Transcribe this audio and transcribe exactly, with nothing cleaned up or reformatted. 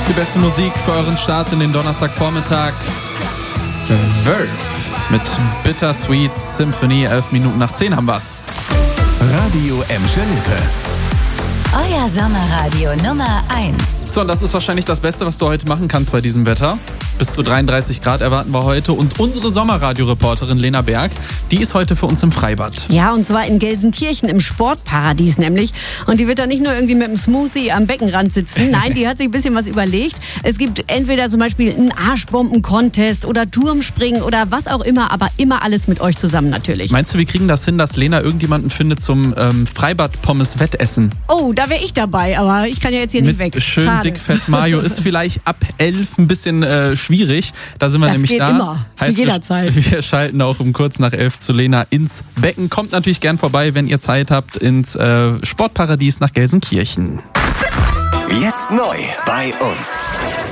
Die beste Musik für euren Start in den Donnerstagvormittag. Verve mit Bittersweet Symphony. Elf Minuten nach zehn haben wir's. Radio Emscher-Lippe. Euer Sommerradio Nummer eins. So, und das ist wahrscheinlich das Beste, was du heute machen kannst bei diesem Wetter. Bis zu dreiunddreißig Grad erwarten wir heute. Und unsere Sommerradio-Reporterin Lena Berg, die ist heute für uns im Freibad. Ja, und zwar in Gelsenkirchen im Sportparadies nämlich. Und die wird da nicht nur irgendwie mit einem Smoothie am Beckenrand sitzen. Nein, die hat sich ein bisschen was überlegt. Es gibt entweder zum Beispiel einen Arschbomben-Contest oder Turmspringen oder was auch immer, aber immer alles mit euch zusammen natürlich. Meinst du, wir kriegen das hin, dass Lena irgendjemanden findet zum ähm, Freibad-Pommes-Wettessen? Oh, da wäre ich dabei, aber ich kann ja jetzt hier mit nicht weg. Schön Schade. dick fett Mayo ist vielleicht ab elf ein bisschen äh, schwierig. Da sind wir das nämlich geht da. Immer. Zu Heißt, jeder wir, Zeit. Wir schalten auch um kurz nach elf zu Lena ins Becken. Kommt natürlich gern vorbei, wenn ihr Zeit habt, ins äh, Sportparadies nach Gelsenkirchen. Jetzt neu bei uns.